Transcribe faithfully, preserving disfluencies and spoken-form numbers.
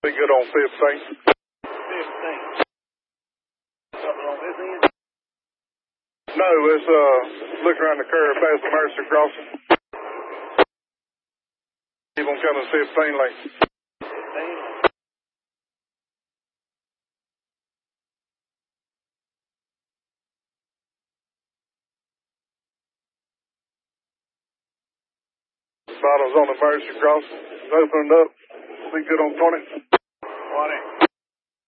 Be good on fifteen. fifteen. Something on this end? No, it's, uh, look around the curve past the Mercer crossing. Keep on coming fifteen lane. fifteen. Bottles on the Mercer crossing. It's opening up. Be good on twenty.